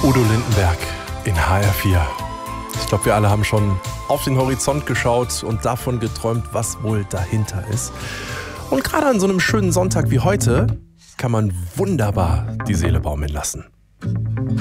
Udo Lindenberg in HR4. Ich glaube, wir alle haben schon auf den Horizont geschaut und davon geträumt, was wohl dahinter ist. Und gerade an so einem schönen Sonntag wie heute kann man wunderbar die Seele baumeln lassen.